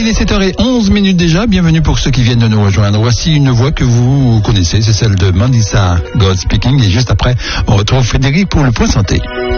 il est 7h11 déjà. Bienvenue pour ceux qui viennent de nous rejoindre. Voici une voix que vous connaissez, c'est celle de Mandisa God Speaking. Et juste après, on retrouve Frédéric pour le point santé.